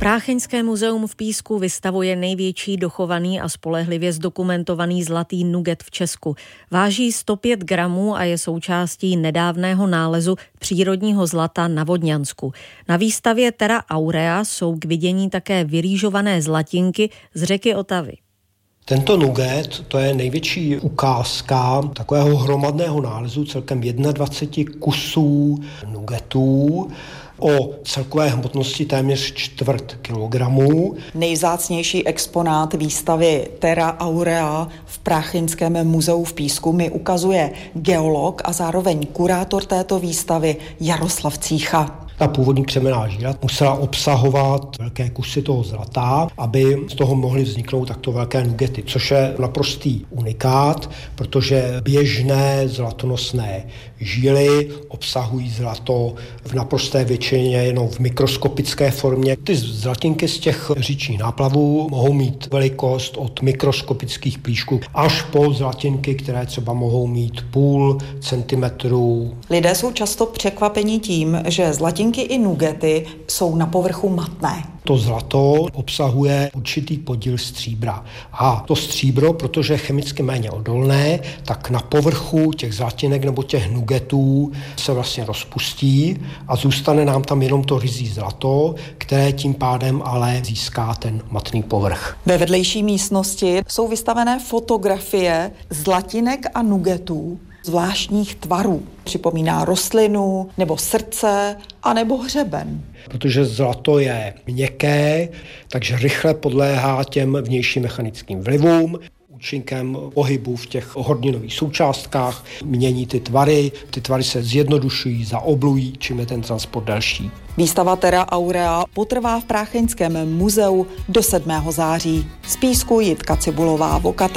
Prácheňské muzeum v Písku vystavuje největší dochovaný a spolehlivě zdokumentovaný zlatý nuget v Česku. Váží 105 gramů a je součástí nedávného nálezu přírodního zlata na Vodňansku. Na výstavě Terra Aurea jsou k vidění také vyrýžované zlatinky z řeky Otavy. Tento nuget, to je největší ukázka takového hromadného nálezu celkem 21 kusů nugetů o celkové hmotnosti téměř 1/4 kilogramu. Nejvzácnější exponát výstavy Terra Aurea v Prácheňském muzeu v Písku mi ukazuje geolog a zároveň kurátor této výstavy Jaroslav Cícha. Ta původní křemenná žíla musela obsahovat velké kusy toho zlata, aby z toho mohly vzniknout takto velké nugety, což je naprostý unikát, protože běžné zlatonosné žíly obsahují zlato v naprosté většině jenom v mikroskopické formě. Ty zlatinky z těch říčních náplavů mohou mít velikost od mikroskopických plíšků až po zlatinky, které třeba mohou mít 0,5 centimetru. Lidé jsou často překvapeni tím, že zlatinky i nugety jsou na povrchu matné. To zlato obsahuje určitý podíl stříbra. A to stříbro, protože je chemicky méně odolné, tak na povrchu těch zlatinek nebo těch nugetů se vlastně rozpustí a zůstane nám tam jenom to ryzí zlato, které tím pádem ale získá ten matný povrch. Ve vedlejší místnosti jsou vystavené fotografie zlatinek a nugetů zvláštních tvarů. Připomíná rostlinu, nebo srdce, a nebo hřeben. Protože zlato je měkké, takže rychle podléhá těm vnějším mechanickým vlivům. Účinkem pohybu v těch horninových součástkách mění ty tvary se zjednodušují, zaoblují, čím je ten transport delší. Výstava Terra Aurea potrvá v Prácheňském muzeu do 7. září. Z Písku Jitka Cibulová, Vokata.